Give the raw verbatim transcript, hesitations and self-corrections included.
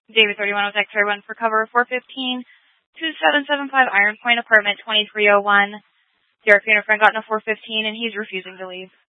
David thirty-one with X-ray one for cover four fifteen, two seven seven five Iron Point apartment twenty-three oh one. Derek and a friend got in a four fifteen and he's refusing to leave.